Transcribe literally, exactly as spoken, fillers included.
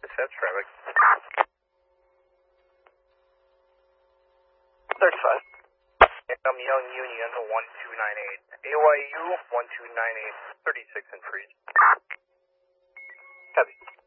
That's traffic. thirty-five. I'm Young Union one two nine eight. A Y U one two nine eight, thirty-six and freeze. Copy.